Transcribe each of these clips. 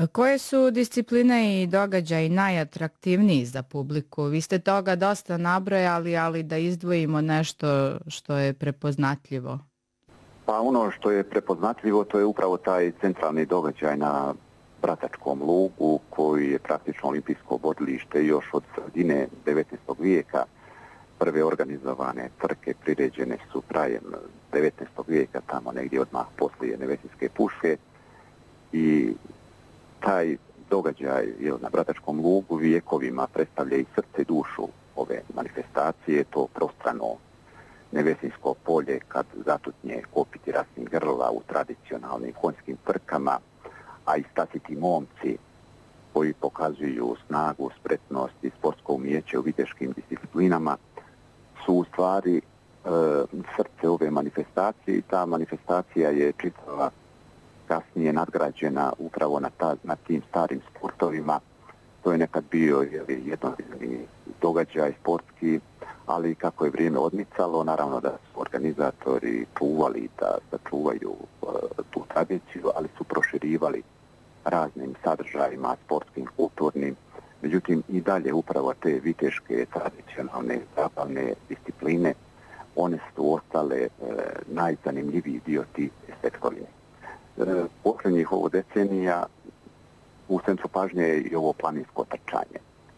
Koje su discipline i događaji najatraktivniji za publiku? Vi ste toga dosta nabrojali, ali da izdvojimo nešto što je prepoznatljivo. Pa ono što je prepoznatljivo to je upravo taj centralni događaj na Bratačkom lugu koji je praktično olimpijsko borilište još od sredine 19. vijeka. Prve organizovane trke priređene su krajem 19. vijeka, tamo negdje odmah poslije Nevesinjske puške. I taj događaj na Bratačkom lugu vijekovima predstavlja i srce i dušu ove manifestacije, to prostrano Nevesinjsko polje kad zatutnje kopiti rasnih grla u tradicionalnim konjskim trkama, a i stasiti momci koji pokazuju snagu, spretnost i sportsko umijeće u viteškim disciplinama su u stvari srce ove manifestacije i ta manifestacija je čitava kasnije nadgrađena upravo na tim starim sportovima. To je nekad bio jednostavni događaj sportski, ali kako je vrijeme odmicalo, naravno da su organizatori čuvali da sačuvaju tu tradiciju, ali su proširivali raznim sadržajima, sportskim, kulturnim. Međutim, i dalje upravo te viteške, tradicionalne, zabavne discipline, one su ostale najzanimljiviji dio tih sektorine. Posljednjih ovo decenija u centru pažnje je i ovo planinsko trčanje.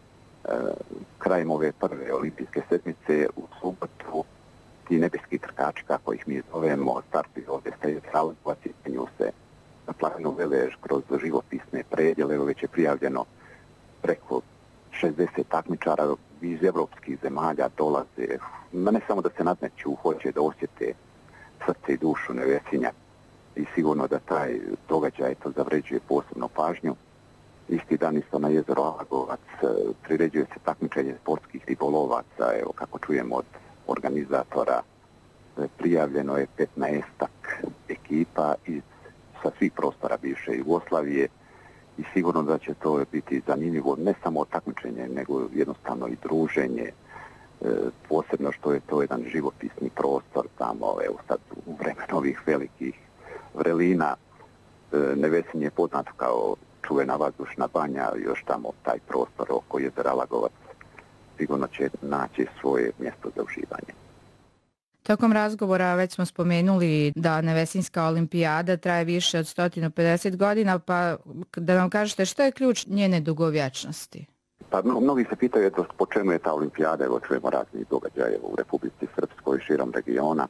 Krajem ove prve olimpijske sedmice u subotu ti nebeski trkači, kako ih mi zovemo, startuju ovdje sa Jezeralagovac i penju se na planinu Velež kroz živopisne predjele. Već je prijavljeno preko 60 takmičara iz evropskih zemalja dolaze. Ne samo da se nadmeću, hoće da osjete srce i dušu Nevesinja. I sigurno da taj događaj to zavređuje posebno pažnju. Isti dan isto na jezeru Alagovac priređuje se takmičenje sportskih ribolovaca. Evo, kako čujemo od organizatora, prijavljeno je 15 ekipa sa svih prostora bivše Jugoslavije i sigurno da će to biti zanimljivo ne samo takmičenje, nego jednostavno i druženje. Posebno što je to jedan živopisni prostor tamo, evo sad u vremenu ovih velikih vrelina. Nevesinje je poznato kao čuvena vazdušna banja, još tamo taj prostor oko jezera Lagovac sigurno će naći svoje mjesto za uživanje. Tokom razgovora već smo spomenuli da Nevesinjska olimpijada traje više od 150 godina, pa da nam kažete što je ključ njene dugovječnosti? Pa mnogi se pitaju po čemu je ta olimpijada, evo čujemo raznih događaja u Republici Srpskoj, širom regiona,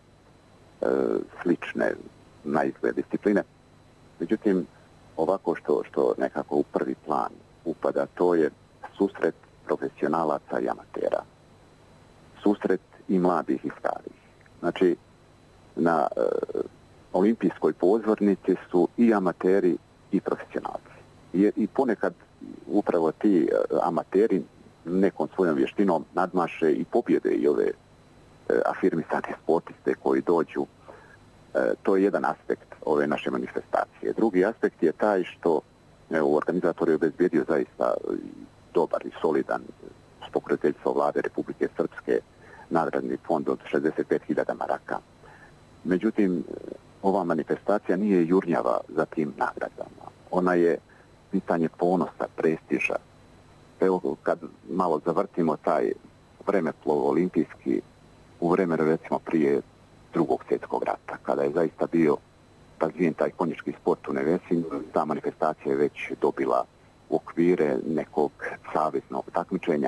slične na izgled discipline. Međutim, ovako što nekako u prvi plan upada, to je susret profesionalaca i amatera. Susret i mladih i starih. Znači, na olimpijskoj pozornici su i amateri i profesionalci. I ponekad upravo ti amateri nekom svojom vještinom nadmaše i pobjede i ove afirmisane sportiste koji dođu. To je jedan aspekt ove naše manifestacije. Drugi aspekt je taj što organizator je obezbijedio zaista dobar i solidan s pokroviteljstvom vlade Republike Srpske nagradni fond od 65.000 maraka. Međutim, ova manifestacija nije jurnjava za tim nagradama. Ona je pitanje ponosa, prestiža. Evo, kad malo zavrtimo taj vremeplov olimpijski u vremenu recimo prije Drugog svjetskog rata, kada je zaista bio razvijen taj konjički sport u Nevesinju, ta manifestacija je već dobila okvire nekog saveznog takmičenja.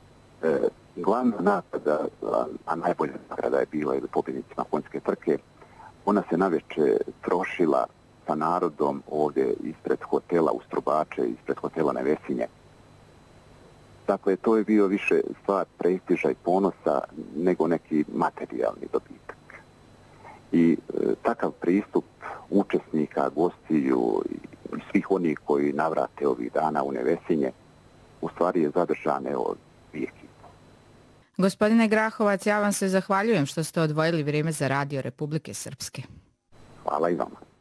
Glavna nagrada, a najbolja nagrada je bila ili pobjednicima konjske trke, ona se naveče trošila sa narodom ovdje ispred hotela u Strubače, ispred hotela Nevesinje. Dakle, to je bio više stvar prestiža i ponosa nego neki materijalni dobitak. I takav pristup učesnika, gostiju i svih onih koji navrate ovih dana u Nevesinje u stvari je zadržan vijek. Gospodine Grahovac, ja vam se zahvaljujem što ste odvojili vrijeme za Radio Republike Srpske. Hvala i vama.